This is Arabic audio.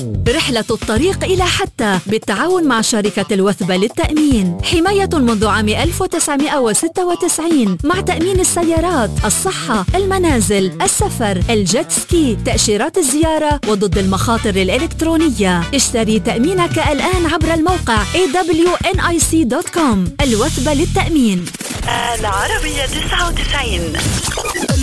رحلة الطريق إلى حتى بالتعاون مع شركة الوثبة للتأمين. حماية منذ عام 1996 مع تأمين السيارات، الصحة، المنازل، السفر، الجيت سكي، تأشيرات الزيارة وضد المخاطر الإلكترونية. اشتري تأمينك الآن عبر الموقع awnic.com. الوثبة للتأمين. العربية 99.